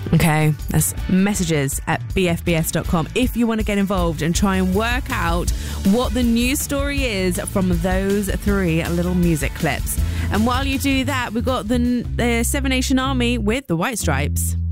Okay, that's messages@bfbs.com if you want to get involved and try and work out what the news story is from those 3 little music clips. And while you do that, we've got the Seven Nation Army with the White Stripes.